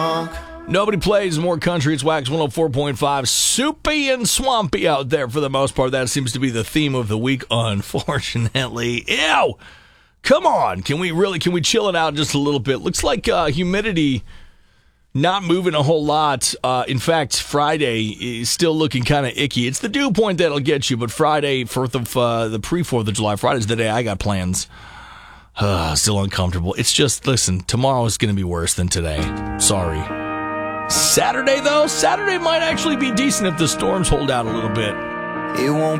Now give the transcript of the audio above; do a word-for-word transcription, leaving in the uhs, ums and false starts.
Nobody plays more country. It's Wax one oh four point five. Soupy and swampy out there for the most part. That seems to be the theme of the week, unfortunately. Ew! Come on. Can we really, can we chill it out just a little bit? Looks like uh, humidity not moving a whole lot. Uh, in fact, Friday is still looking kind of icky. It's the dew point that'll get you, but Friday, fourth of, uh, the pre-fourth of July, Friday's the day I got plans. Uh, still uncomfortable. It's just, listen, tomorrow is going to be worse than today. Sorry. Saturday, though, Saturday might actually be decent if the storms hold out a little bit. It won't